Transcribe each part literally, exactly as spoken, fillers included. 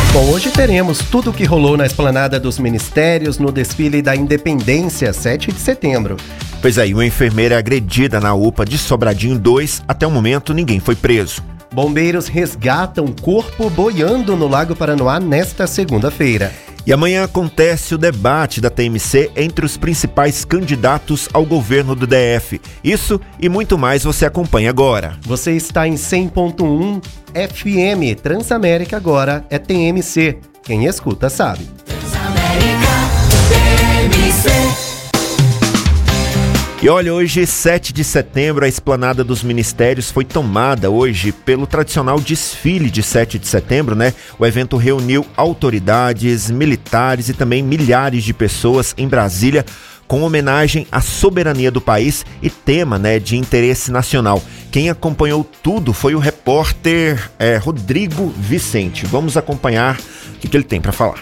Bom, hoje teremos tudo o que rolou na esplanada dos ministérios no desfile da Independência, sete de setembro. Pois aí, uma enfermeira é agredida na U P A de Sobradinho dois. Até o momento, ninguém foi preso. Bombeiros resgatam corpo boiando no Lago Paranoá nesta segunda-feira. E amanhã acontece o debate da T M C entre os principais candidatos ao governo do D F. Isso e muito mais você acompanha agora. Você está em cem ponto um F M. Transamérica agora é T M C. Quem escuta sabe. Transamérica T M C. E olha, hoje, sete de setembro, a esplanada dos ministérios foi tomada hoje pelo tradicional desfile de sete de setembro, né? O evento reuniu autoridades, militares e também milhares de pessoas em Brasília, com homenagem à soberania do país e tema, né, de interesse nacional. Quem acompanhou tudo foi o repórter é, Rodrigo Vicente. Vamos acompanhar o que, que ele tem para falar.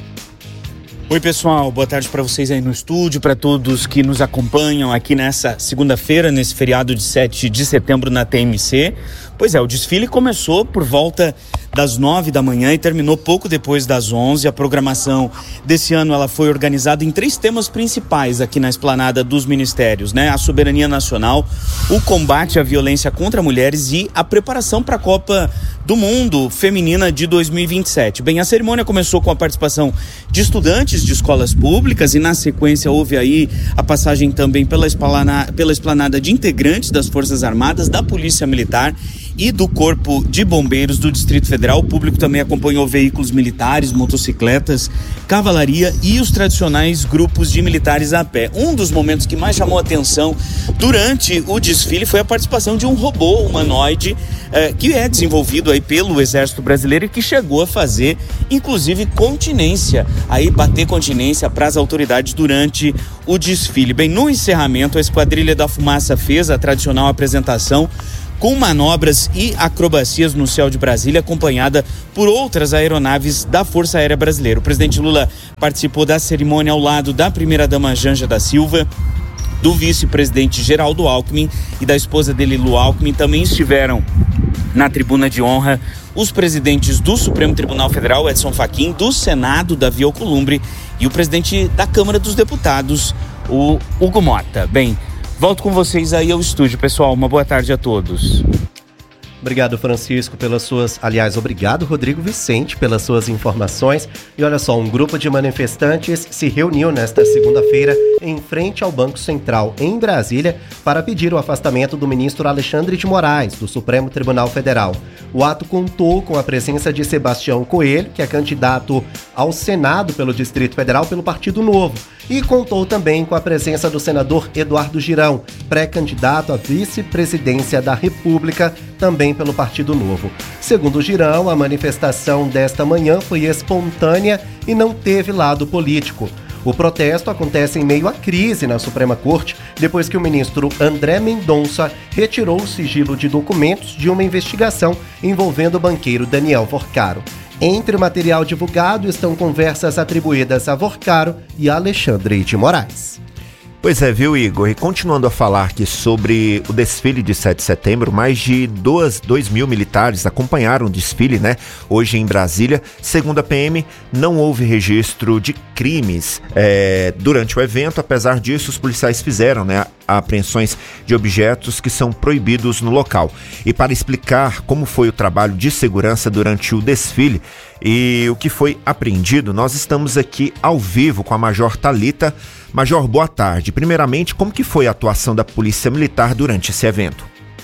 Oi pessoal, boa tarde para vocês aí no estúdio, para todos que nos acompanham aqui nessa segunda-feira, nesse feriado de sete de setembro na T M C. Pois é, o desfile começou por volta das nove da manhã e terminou pouco depois das onze. A programação desse ano ela foi organizada em três temas principais aqui na esplanada dos ministérios, né? A soberania nacional, o combate à violência contra mulheres e a preparação para a Copa do Mundo Feminina de dois mil e vinte e sete. Bem, a cerimônia começou com a participação de estudantes de escolas públicas e na sequência houve aí a passagem também pela esplanada, pela esplanada de integrantes das Forças Armadas, da Polícia Militar e do Corpo de Bombeiros do Distrito Federal. O público também acompanhou veículos militares, motocicletas, cavalaria e os tradicionais grupos de militares a pé. Um dos momentos que mais chamou a atenção durante o desfile foi a participação de um robô humanoide eh, que é desenvolvido aí pelo Exército Brasileiro e que chegou a fazer, inclusive, continência, aí bater continência para as autoridades durante o desfile. Bem, no encerramento, a Esquadrilha da Fumaça fez a tradicional apresentação com manobras e acrobacias no céu de Brasília, acompanhada por outras aeronaves da Força Aérea Brasileira. O presidente Lula participou da cerimônia ao lado da primeira-dama Janja da Silva, do vice-presidente Geraldo Alckmin e da esposa dele, Lu Alckmin. Também estiveram na tribuna de honra os presidentes do Supremo Tribunal Federal, Edson Fachin, do Senado, Davi Alcolumbre, e o presidente da Câmara dos Deputados, o Hugo Mota. Bem, volto com vocês aí ao estúdio, pessoal. Uma boa tarde a todos. Obrigado, Francisco, pelas suas... Aliás, obrigado, Rodrigo Vicente, pelas suas informações. E olha só, um grupo de manifestantes se reuniu nesta segunda-feira em frente ao Banco Central, em Brasília, para pedir o afastamento do ministro Alexandre de Moraes, do Supremo Tribunal Federal. O ato contou com a presença de Sebastião Coelho, que é candidato ao Senado pelo Distrito Federal pelo Partido Novo, e contou também com a presença do senador Eduardo Girão, pré-candidato à vice-presidência da República, também pelo Partido Novo. Segundo o Girão, a manifestação desta manhã foi espontânea e não teve lado político. O protesto acontece em meio à crise na Suprema Corte, depois que o ministro André Mendonça retirou o sigilo de documentos de uma investigação envolvendo o banqueiro Daniel Vorcaro. Entre o material divulgado estão conversas atribuídas a Vorcaro e a Alexandre de Moraes. Pois é, viu, Igor? E continuando a falar aqui sobre o desfile de sete de setembro, mais de dois mil militares acompanharam o desfile, né? Hoje em Brasília. Segundo a P M, não houve registro de crimes é, durante o evento. Apesar disso, os policiais fizeram, né, apreensões de objetos que são proibidos no local. E para explicar como foi o trabalho de segurança durante o desfile e o que foi apreendido, nós estamos aqui ao vivo com a Major Thalita. Major, boa tarde. Primeiramente, como que foi a atuação da Polícia Militar durante esse evento?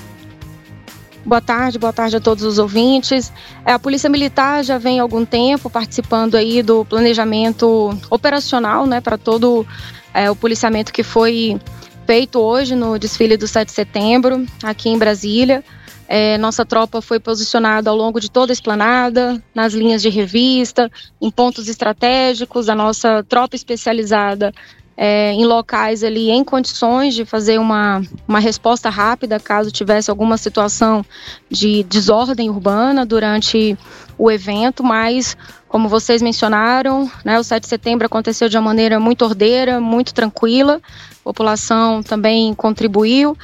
Boa tarde, boa tarde a todos os ouvintes. É, a Polícia Militar já vem há algum tempo participando aí do planejamento operacional, né, para todo é, o policiamento que foi feito hoje no desfile do sete de setembro, aqui em Brasília. É, nossa tropa foi posicionada ao longo de toda a esplanada, nas linhas de revista, em pontos estratégicos. A nossa tropa especializada É, em locais ali em condições de fazer uma, uma resposta rápida caso tivesse alguma situação de desordem urbana durante o evento, mas como vocês mencionaram, né, o sete de setembro aconteceu de uma maneira muito ordeira, muito tranquila, a população também contribuiu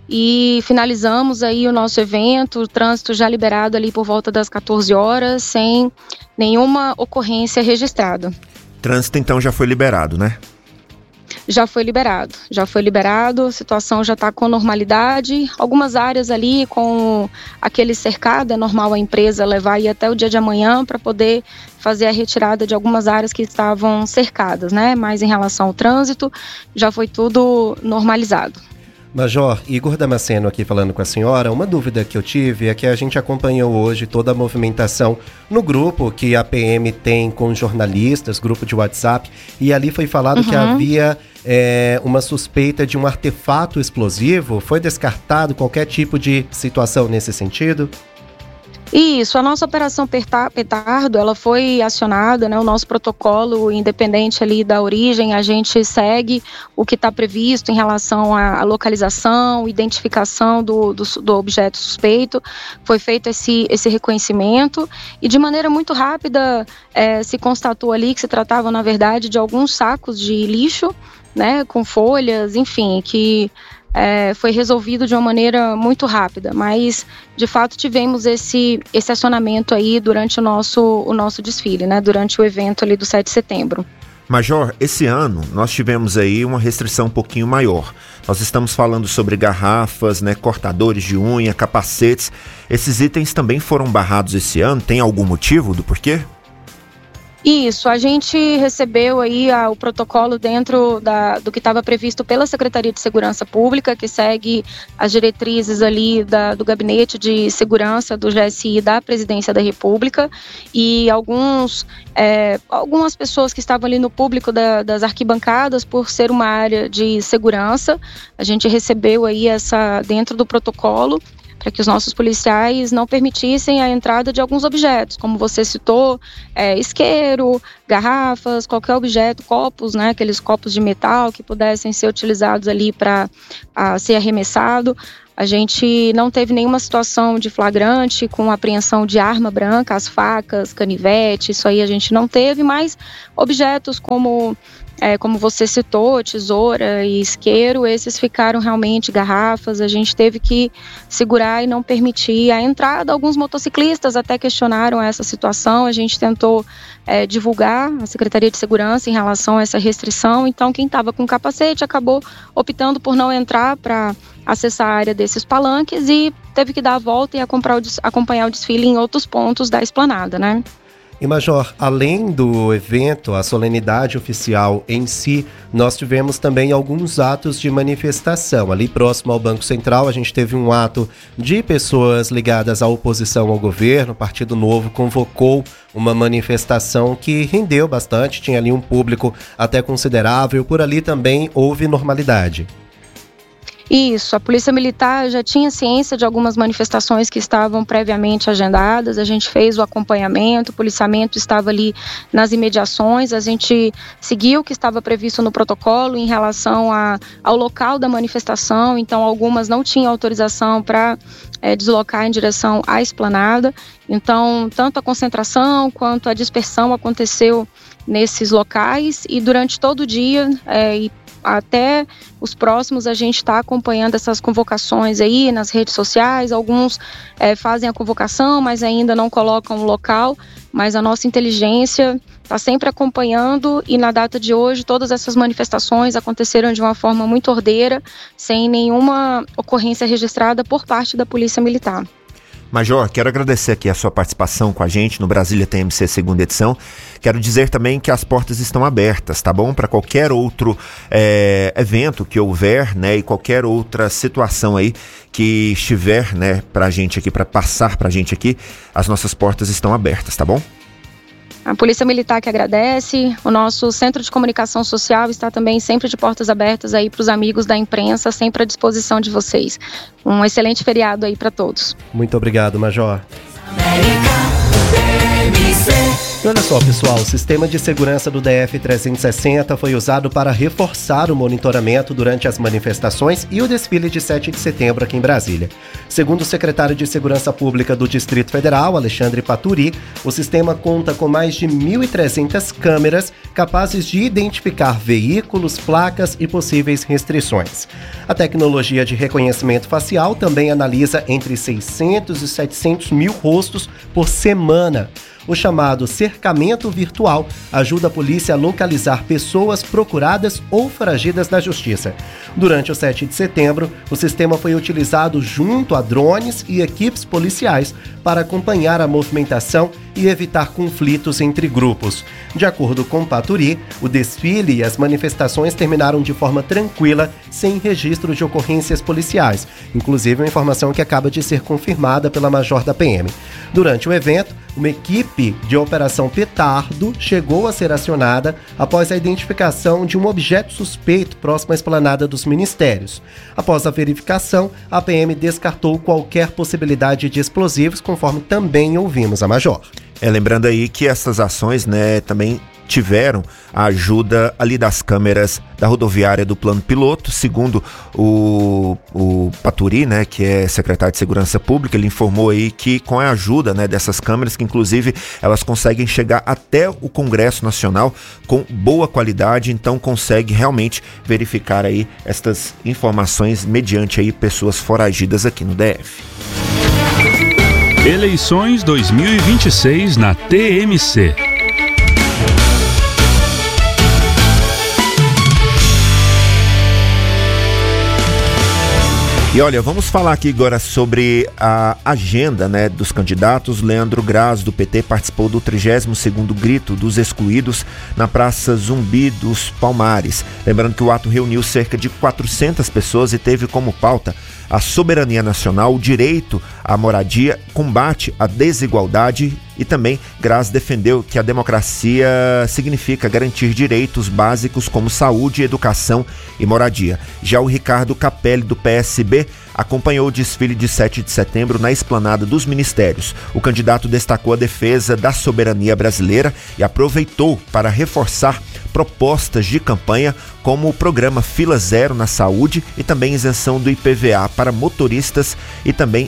e finalizamos aí o nosso evento, o trânsito já liberado ali por volta das quatorze horas, sem nenhuma ocorrência registrada. Trânsito então já foi liberado, né? Já foi liberado, já foi liberado, a situação já está com normalidade. Algumas áreas ali com aquele cercado, é normal a empresa levar aí até o dia de amanhã para poder fazer a retirada de algumas áreas que estavam cercadas, né? Mas em relação ao trânsito, já foi tudo normalizado. Major Igor Damasceno aqui falando com a senhora. Uma dúvida que eu tive é que a gente acompanhou hoje toda a movimentação no grupo que a P M tem com jornalistas, grupo de WhatsApp, e ali foi falado uhum. que havia é, uma suspeita de um artefato explosivo. Foi descartado qualquer tipo de situação nesse sentido? Isso, a nossa operação Petardo, ela foi acionada, né, o nosso protocolo, independente ali da origem, a gente segue o que está previsto em relação à localização, identificação do, do, do objeto suspeito. Foi feito esse, esse reconhecimento e de maneira muito rápida é, se constatou ali que se tratava, na verdade, de alguns sacos de lixo, né, com folhas, enfim, que É, foi resolvido de uma maneira muito rápida, mas de fato tivemos esse, esse acionamento aí durante o nosso, o nosso desfile, né, durante o evento ali do sete de setembro. Major, esse ano nós tivemos aí uma restrição um pouquinho maior. Nós estamos falando sobre garrafas, né, cortadores de unha, capacetes. Esses itens também foram barrados esse ano, tem algum motivo do porquê? Isso, a gente recebeu aí a, o protocolo dentro da, do que estava previsto pela Secretaria de Segurança Pública, que segue as diretrizes ali da, do Gabinete de Segurança do G S I da Presidência da República, e alguns, é, algumas pessoas que estavam ali no público da, das arquibancadas, por ser uma área de segurança, a gente recebeu aí essa dentro do protocolo, para que os nossos policiais não permitissem a entrada de alguns objetos, como você citou, é, isqueiro, garrafas, qualquer objeto, copos, né, aqueles copos de metal que pudessem ser utilizados ali para ser arremessado. A gente não teve nenhuma situação de flagrante com apreensão de arma branca, as facas, canivete, isso aí a gente não teve, mas objetos como... É, como você citou, tesoura e isqueiro, esses ficaram realmente garrafas, a gente teve que segurar e não permitir a entrada. Alguns motociclistas até questionaram essa situação, a gente tentou é, divulgar a Secretaria de Segurança em relação a essa restrição, então quem estava com capacete acabou optando por não entrar para acessar a área desses palanques e teve que dar a volta e acompanhar o desfile em outros pontos da esplanada, né? E Major, além do evento, a solenidade oficial em si, nós tivemos também alguns atos de manifestação. Ali próximo ao Banco Central, a gente teve um ato de pessoas ligadas à oposição ao governo. O Partido Novo convocou uma manifestação que rendeu bastante, tinha ali um público até considerável. Por ali também houve normalidade. Isso, a Polícia Militar já tinha ciência de algumas manifestações que estavam previamente agendadas, a gente fez o acompanhamento, o policiamento estava ali nas imediações, a gente seguiu o que estava previsto no protocolo em relação a, ao local da manifestação, então algumas não tinham autorização para é, deslocar em direção à esplanada, então tanto a concentração quanto a dispersão aconteceu nesses locais e durante todo o dia é, e até os próximos a gente está acompanhando essas convocações aí nas redes sociais, alguns é, fazem a convocação, mas ainda não colocam o local, mas a nossa inteligência está sempre acompanhando e na data de hoje todas essas manifestações aconteceram de uma forma muito ordeira, sem nenhuma ocorrência registrada por parte da Polícia Militar. Major, quero agradecer aqui a sua participação com a gente no Brasília T M C segunda edição. Quero dizer também que as portas estão abertas, tá bom? Para qualquer outro é, evento que houver, né? E qualquer outra situação aí que estiver, né? Pra gente aqui, para passar pra gente aqui, as nossas portas estão abertas, tá bom? A Polícia Militar que agradece, o nosso Centro de Comunicação Social está também sempre de portas abertas aí para os amigos da imprensa, sempre à disposição de vocês. Um excelente feriado aí para todos. Muito obrigado, Major. América, T M C. E olha só, pessoal, o sistema de segurança do D F trezentos e sessenta foi usado para reforçar o monitoramento durante as manifestações e o desfile de sete de setembro aqui em Brasília. Segundo o secretário de Segurança Pública do Distrito Federal, Alexandre Paturi, o sistema conta com mais de mil e trezentas câmeras capazes de identificar veículos, placas e possíveis restrições. A tecnologia de reconhecimento facial também analisa entre seiscentos e setecentos mil rostos por semana. O chamado cercamento virtual ajuda a polícia a localizar pessoas procuradas ou foragidas da justiça. Durante o sete de setembro, o sistema foi utilizado junto a drones e equipes policiais para acompanhar a movimentação e evitar conflitos entre grupos. De acordo com Paturi, o desfile e as manifestações terminaram de forma tranquila, sem registro de ocorrências policiais, inclusive uma informação que acaba de ser confirmada pela major da P M. Durante o evento, uma equipe de Operação Petardo chegou a ser acionada após a identificação de um objeto suspeito próximo à esplanada dos ministérios. Após a verificação, a P M descartou qualquer possibilidade de explosivos, conforme também ouvimos a major. É, lembrando aí que essas ações, né, também tiveram a ajuda ali das câmeras da rodoviária do plano piloto. Segundo o, o Paturi, né, que é secretário de Segurança Pública, ele informou aí que com a ajuda, né, dessas câmeras, que inclusive elas conseguem chegar até o Congresso Nacional com boa qualidade, então consegue realmente verificar aí estas informações mediante aí pessoas foragidas aqui no D F. Eleições dois mil e vinte e seis na T M C. E olha, vamos falar aqui agora sobre a agenda, né, dos candidatos. Leandro Graz, do P T, participou do trigésimo segundo Grito dos Excluídos na Praça Zumbi dos Palmares. Lembrando que o ato reuniu cerca de quatrocentas pessoas e teve como pauta a soberania nacional, o direito à moradia, combate à desigualdade e também Graz defendeu que a democracia significa garantir direitos básicos como saúde, educação e moradia. Já o Ricardo Capelli, do P S B, acompanhou o desfile de sete de setembro na esplanada dos ministérios. O candidato destacou a defesa da soberania brasileira e aproveitou para reforçar propostas de campanha como o programa Fila Zero na saúde e também isenção do I P V A para motoristas e também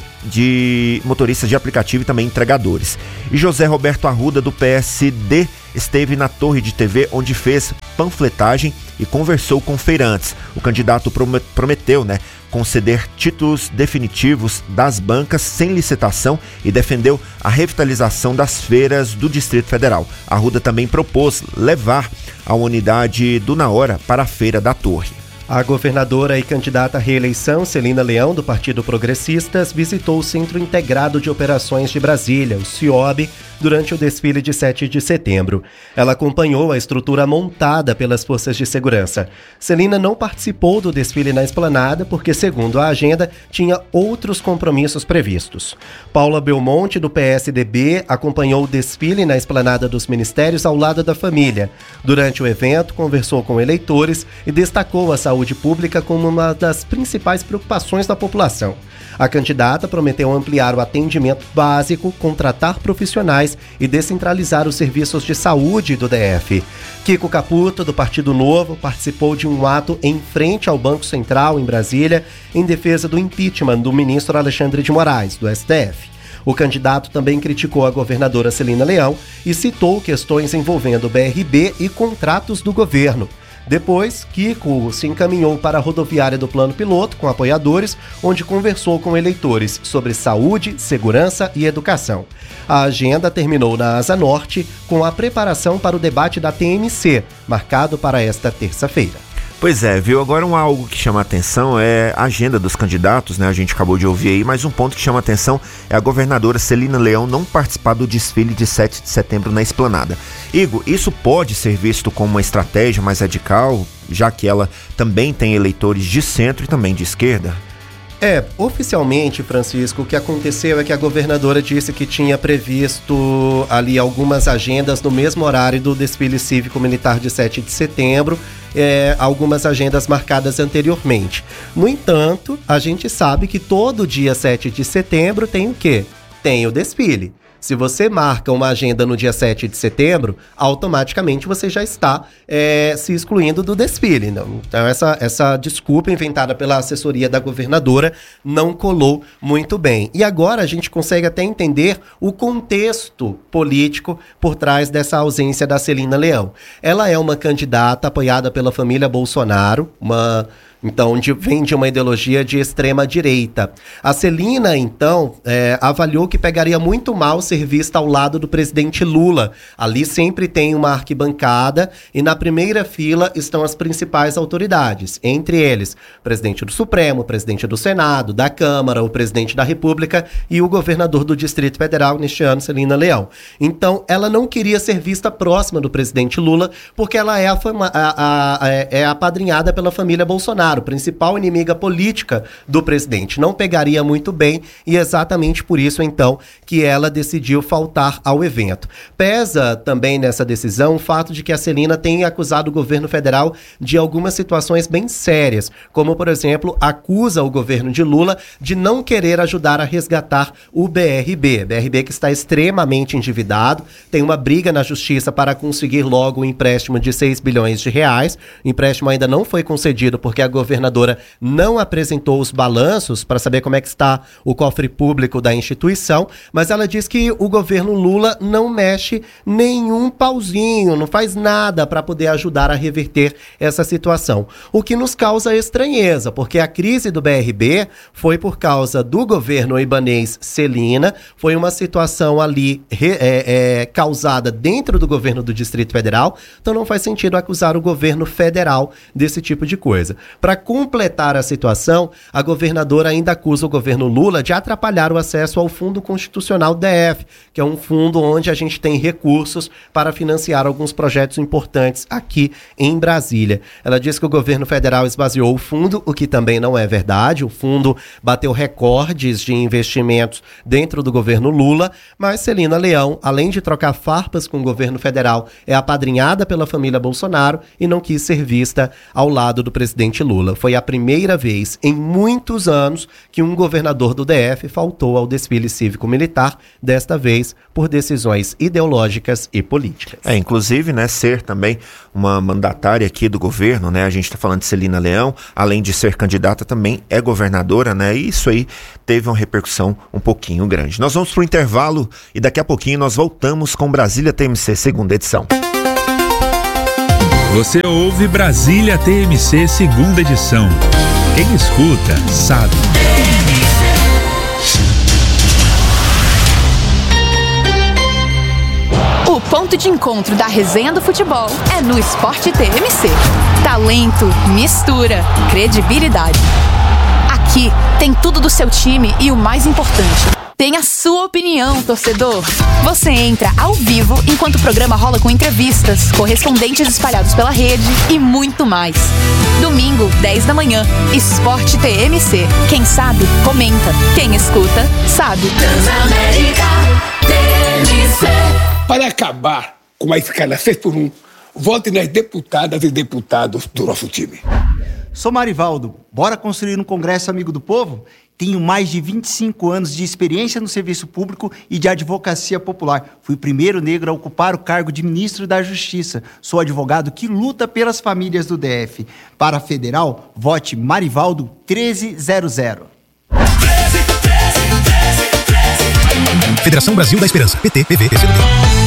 de motoristas de aplicativo e também entregadores. E José Roberto Arruda, do P S D, esteve na Torre de T V, onde fez panfletagem e conversou com feirantes. O candidato prometeu, né, conceder títulos definitivos das bancas sem licitação e defendeu a revitalização das feiras do Distrito Federal. Arruda também propôs levar a unidade do Na Hora para a Feira da Torre. A governadora e candidata à reeleição, Celina Leão, do Partido Progressistas, visitou o Centro Integrado de Operações de Brasília, o CIOB, durante o desfile de sete de setembro. Ela acompanhou a estrutura montada pelas forças de segurança. Celina não participou do desfile na esplanada porque, segundo a agenda, tinha outros compromissos previstos. Paula Belmonte, do P S D B, acompanhou o desfile na esplanada dos ministérios ao lado da família. Durante o evento, conversou com eleitores e destacou a saúde pública como uma das principais preocupações da população. A candidata prometeu ampliar o atendimento básico, contratar profissionais e descentralizar os serviços de saúde do D F. Kiko Caputo, do Partido Novo, participou de um ato em frente ao Banco Central, em Brasília, em defesa do impeachment do ministro Alexandre de Moraes, do S T F. O candidato também criticou a governadora Celina Leão e citou questões envolvendo o B R B e contratos do governo. Depois, Kiko se encaminhou para a rodoviária do Plano Piloto com apoiadores, onde conversou com eleitores sobre saúde, segurança e educação. A agenda terminou na Asa Norte com a preparação para o debate da T M C, marcado para esta terça-feira. Pois é, viu? Agora um algo que chama a atenção é a agenda dos candidatos, né? A gente acabou de ouvir aí, mas um ponto que chama a atenção é a governadora Celina Leão não participar do desfile de sete de setembro na esplanada. Igor, isso pode ser visto como uma estratégia mais radical, já que ela também tem eleitores de centro e também de esquerda? É, oficialmente, Francisco, o que aconteceu é que a governadora disse que tinha previsto ali algumas agendas no mesmo horário do desfile cívico-militar de sete de setembro, é, algumas agendas marcadas anteriormente. No entanto, a gente sabe que todo dia sete de setembro tem o quê? Tem o desfile. Se você marca uma agenda no dia sete de setembro, automaticamente você já está é, se excluindo do desfile. Não? Então essa, essa desculpa inventada pela assessoria da governadora não colou muito bem. E agora a gente consegue até entender o contexto político por trás dessa ausência da Celina Leão. Ela é uma candidata apoiada pela família Bolsonaro, uma... Então, de, vem de uma ideologia de extrema-direita. A Celina, então, é, avaliou que pegaria muito mal ser vista ao lado do presidente Lula. Ali sempre tem uma arquibancada e na primeira fila estão as principais autoridades. Entre eles, o presidente do Supremo, o presidente do Senado, da Câmara, o presidente da República e o governador do Distrito Federal, neste ano, Celina Leão. Então, ela não queria ser vista próxima do presidente Lula porque ela é, a fama, a, a, é apadrinhada pela família Bolsonaro, principal inimiga política do presidente. Não pegaria muito bem e exatamente por isso, então, que ela decidiu faltar ao evento. Pesa também nessa decisão o fato de que a Celina tem acusado o governo federal de algumas situações bem sérias, como, por exemplo, acusa o governo de Lula de não querer ajudar a resgatar o B R B. B R B que está extremamente endividado, tem uma briga na justiça para conseguir logo um empréstimo de seis bilhões de reais. O empréstimo ainda não foi concedido porque a governadora não apresentou os balanços para saber como é que está o cofre público da instituição, mas ela diz que o governo Lula não mexe nenhum pauzinho, não faz nada para poder ajudar a reverter essa situação. O que nos causa estranheza, porque a crise do B R B foi por causa do governo ibanês Celina, foi uma situação ali é, é, causada dentro do governo do Distrito Federal, então não faz sentido acusar o governo federal desse tipo de coisa. Para completar a situação, a governadora ainda acusa o governo Lula de atrapalhar o acesso ao Fundo Constitucional D F, que é um fundo onde a gente tem recursos para financiar alguns projetos importantes aqui em Brasília. Ela diz que o governo federal esvaziou o fundo, o que também não é verdade. O fundo bateu recordes de investimentos dentro do governo Lula, mas Celina Leão, além de trocar farpas com o governo federal, é apadrinhada pela família Bolsonaro e não quis ser vista ao lado do presidente Lula. Foi a primeira vez em muitos anos que um governador do D F faltou ao desfile cívico-militar, desta vez por decisões ideológicas e políticas. É, inclusive, né, ser também uma mandatária aqui do governo, né, a gente está falando de Celina Leão, além de ser candidata, também é governadora, né, e isso aí teve uma repercussão um pouquinho grande. Nós vamos para o intervalo e daqui a pouquinho nós voltamos com Brasília T M C, segunda edição. Você ouve Brasília T M C, segunda edição. Quem escuta, sabe. O ponto de encontro da resenha do futebol é no Esporte T M C. Talento, mistura, credibilidade. Aqui tem tudo do seu time e o mais importante, tem a sua opinião, torcedor. Você entra ao vivo enquanto o programa rola com entrevistas, correspondentes espalhados pela rede e muito mais. Domingo, dez da manhã, Esporte T M C. Quem sabe, comenta. Quem escuta, sabe. Transamérica T M C. Para acabar com a escala seis por um, vote nas deputadas e deputados do nosso time. Sou Marivaldo. Bora construir um Congresso Amigo do Povo? Tenho mais de vinte e cinco anos de experiência no serviço público e de advocacia popular. Fui o primeiro negro a ocupar o cargo de ministro da Justiça. Sou advogado que luta pelas famílias do D F. Para a federal, vote Marivaldo treze zero zero. Federação Brasil da Esperança. P T, P V, P C do B.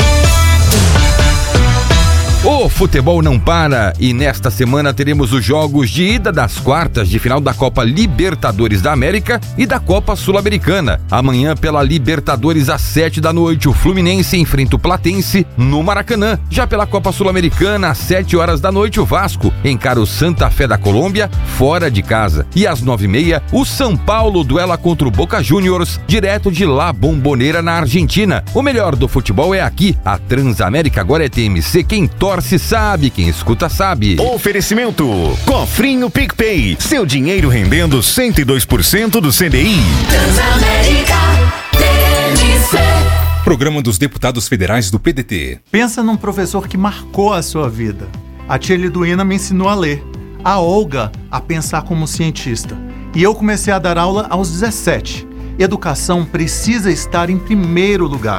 O futebol não para e nesta semana teremos os jogos de ida das quartas de final da Copa Libertadores da América e da Copa Sul-Americana. Amanhã, pela Libertadores, às sete da noite, o Fluminense enfrenta o Platense no Maracanã. Já pela Copa Sul-Americana, às sete horas da noite, o Vasco encara o Santa Fé da Colômbia fora de casa. E às nove e meia, o São Paulo duela contra o Boca Juniors, direto de La Bombonera, na Argentina. O melhor do futebol é aqui. A Transamérica agora é T M C, quem torce sabe, quem escuta sabe. Oferecimento Cofrinho PicPay, seu dinheiro rendendo cento e dois por cento do C D I. Transamérica T M C. Programa dos Deputados Federais do P D T. Pensa num professor que marcou a sua vida. A tia Liduína me ensinou a ler, a Olga a pensar como cientista. E eu comecei a dar aula aos dezessete. Educação precisa estar em primeiro lugar.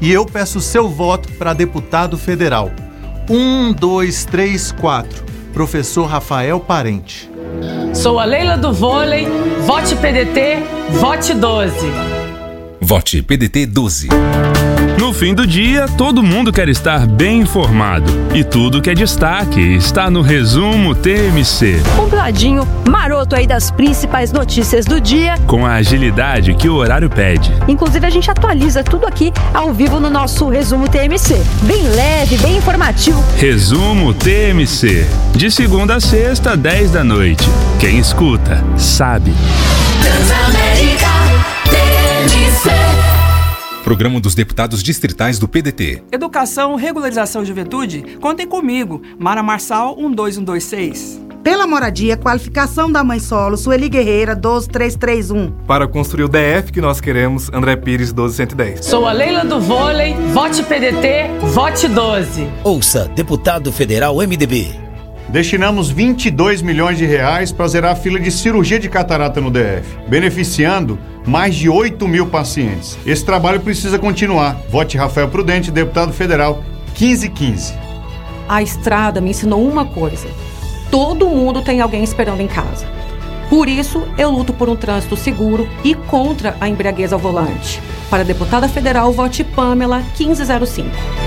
E eu peço seu voto para deputado federal. Um, dois, três, quatro. Professor Rafael Parente. Sou a Leila do Vôlei. Vote P D T, vote doze. Vote P D T doze. No fim do dia, todo mundo quer estar bem informado. E tudo que é destaque está no Resumo T M C. Um ladinho maroto aí das principais notícias do dia. Com a agilidade que o horário pede. Inclusive, a gente atualiza tudo aqui ao vivo no nosso Resumo T M C. Bem leve, bem informativo. Resumo T M C. De segunda a sexta, dez da noite. Quem escuta, sabe. Transamérica T M C. Programa dos Deputados Distritais do P D T. Educação, Regularização e Juventude, contem comigo. Mara Marçal, um dois um dois seis. Pela moradia, qualificação da mãe solo, Sueli Guerreira, doze três três um. Para construir o D F que nós queremos, André Pires, doze cento e dez. Sou a Leila do Vôlei, vote P D T, vote doze. Ouça, deputado federal M D B. Destinamos vinte e dois milhões de reais para zerar a fila de cirurgia de catarata no D F, beneficiando mais de oito mil pacientes. Esse trabalho precisa continuar. Vote Rafael Prudente, deputado federal, quinze quinze. A estrada me ensinou uma coisa. Todo mundo tem alguém esperando em casa. Por isso, eu luto por um trânsito seguro e contra a embriaguez ao volante. Para a deputada federal, vote Pamela quinze zero cinco.